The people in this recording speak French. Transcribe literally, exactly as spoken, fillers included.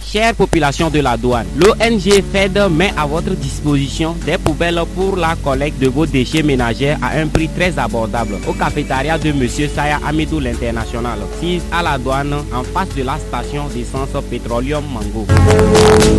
Chère population de la douane, l'O N G F E D met à votre disposition des poubelles pour la collecte de vos déchets ménagers à un prix très abordable au cafétéria de Monsieur Saya Amidou l'International, sise à la douane en face de la station d'essence Petroleum Mango.